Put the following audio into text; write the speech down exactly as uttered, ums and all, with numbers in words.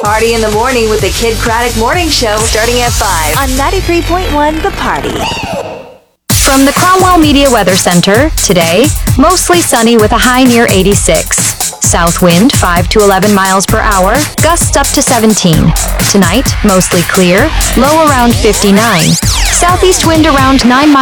Party in the morning with the Kid Craddock Morning Show starting at five on ninety-three point one The Party. From the Cromwell Media Weather Center, today, mostly sunny with a high near eighty-six. South wind five to eleven miles per hour, gusts up to seventeen. Tonight, mostly clear, low around fifty-nine. Southeast wind around nine miles